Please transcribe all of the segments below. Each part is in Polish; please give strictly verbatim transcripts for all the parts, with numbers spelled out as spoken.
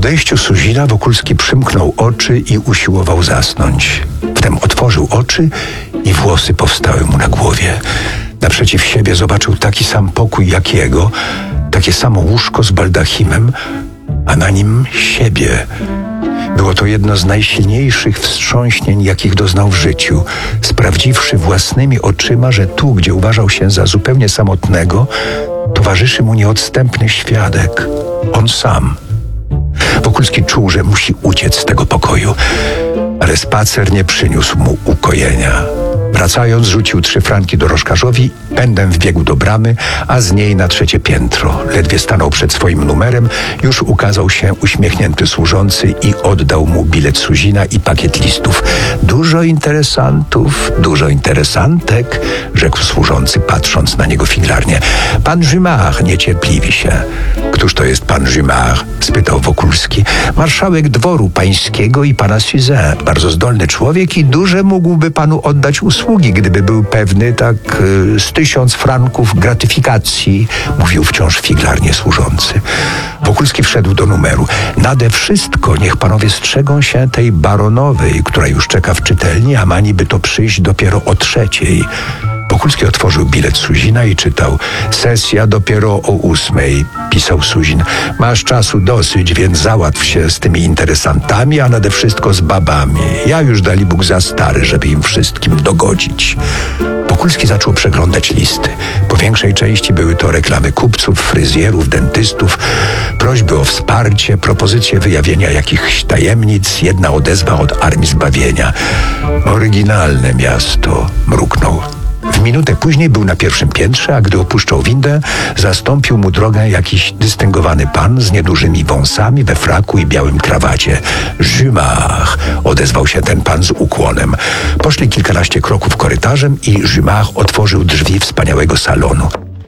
odejściu Suzina Wokulski przymknął oczy i usiłował zasnąć. Wtem otworzył oczy i włosy powstały mu na głowie. Naprzeciw siebie zobaczył taki sam pokój jak jego, takie samo łóżko z baldachimem, a na nim siebie. Było to jedno z najsilniejszych wstrząśnień, jakich doznał w życiu, sprawdziwszy własnymi oczyma, że tu, gdzie uważał się za zupełnie samotnego, towarzyszy mu nieodstępny świadek, on sam. Wokulski czuł, że musi uciec z tego pokoju, ale spacer nie przyniósł mu ukojenia. Wracając, rzucił trzy franki dorożkarzowi, pędem wbiegł do bramy, a z niej na trzecie piętro. Ledwie stanął przed swoim numerem, już ukazał się uśmiechnięty służący i oddał mu bilet Suzina i pakiet listów. Dużo interesantów, dużo interesantek, rzekł służący, patrząc na niego figlarnie. Pan Jumart niecierpliwi się. Któż to jest pan Jumart? Spytał Wokulski. Marszałek dworu pańskiego i pana Suzin. Bardzo zdolny człowiek i duże mógłby panu oddać usługi, gdyby był pewny tak y, z tysiąc franków gratyfikacji, mówił wciąż figlarnie służący. Wokulski wszedł do numeru. Nade wszystko niech panowie strzegą się tej baronowej, która już czeka w czytelni, a ma niby to przyjść dopiero o trzeciej. Wokulski otworzył bilet Suzina i czytał. Sesja dopiero o ósmej, pisał Suzin. Masz czasu dosyć, więc załatw się z tymi interesantami, a nade wszystko z babami. Ja już dalibóg za stary, żeby im wszystkim dogodzić. Wokulski zaczął przeglądać listy. Po większej części były to reklamy kupców, fryzjerów, dentystów, prośby o wsparcie, propozycje wyjawienia jakichś tajemnic, jedna odezwa od Armii Zbawienia. Oryginalne miasto, mruknął. W minutę później był na pierwszym piętrze, a gdy opuszczał windę, zastąpił mu drogę jakiś dystyngowany pan z niedużymi wąsami, we fraku i białym krawacie. Jumart, odezwał się ten pan z ukłonem. Poszli kilkanaście kroków korytarzem i Jumart otworzył drzwi wspaniałego salonu.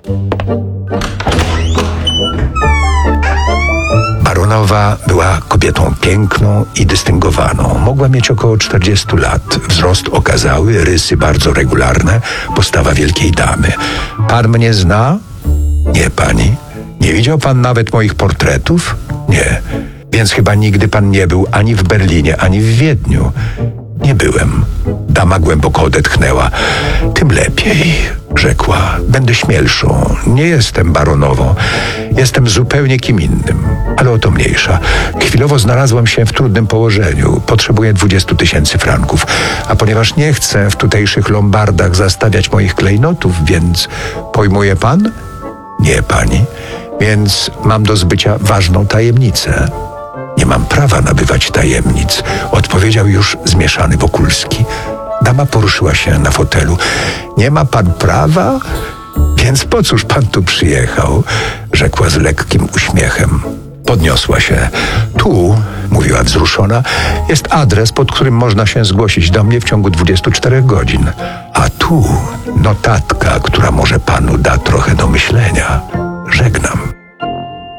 Baronowa była kobietą piękną i dystyngowaną. Mogła mieć około czterdziestu lat. Wzrost okazały, rysy bardzo regularne, postawa wielkiej damy. Pan mnie zna? Nie, pani. Nie widział pan nawet moich portretów? Nie. Więc chyba nigdy pan nie był ani w Berlinie, ani w Wiedniu. Nie byłem. Dama głęboko odetchnęła. Tym lepiej, rzekła. Będę śmielszą. Nie jestem baronową. Jestem zupełnie kim innym. Ale o to mniejsza. Chwilowo znalazłam się w trudnym położeniu. Potrzebuję dwudziestu tysięcy franków. A ponieważ nie chcę w tutejszych lombardach zastawiać moich klejnotów, więc pojmuje pan? Nie, pani. Więc mam do zbycia ważną tajemnicę. Nie mam prawa nabywać tajemnic, odpowiedział już zmieszany Wokulski. Dama poruszyła się na fotelu. Nie ma pan prawa? Więc po cóż pan tu przyjechał? Rzekła z lekkim uśmiechem. Podniosła się. Tu, mówiła wzruszona, jest adres, pod którym można się zgłosić do mnie w ciągu dwudziestu czterech godzin. A tu notatka, która może panu da trochę do myślenia. Żegnam.